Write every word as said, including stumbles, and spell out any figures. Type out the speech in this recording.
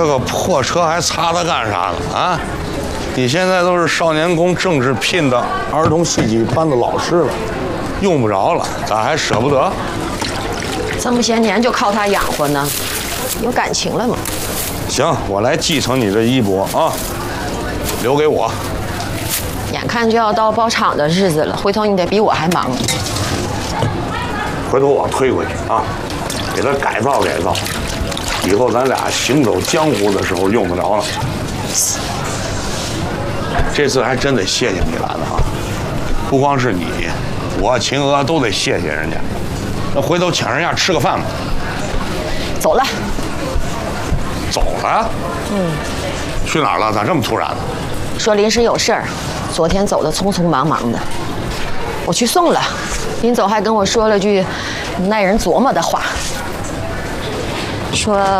这个破车还擦它干啥呢？啊！你现在都是少年宫正式聘的儿童戏剧班的老师了，用不着了，咋还舍不得？ 这么些年就靠他养活呢，有感情了吗？ 行，我来继承你的衣钵啊，留给我。 眼看就要到包场的日子了，回头你得比我还忙。 回头我推回去啊，给它改造改造，以后咱俩行走江湖的时候用得着了。这次还真得谢谢米兰哈，不光是你，我秦娥都得谢谢人家。那回头请人家吃个饭吧。 走了。 走了？嗯。去哪儿了？咋这么突然呢？ 说临时有事儿，昨天走的匆匆忙忙的，我去送了。临走还跟我说了句耐人琢磨的话，说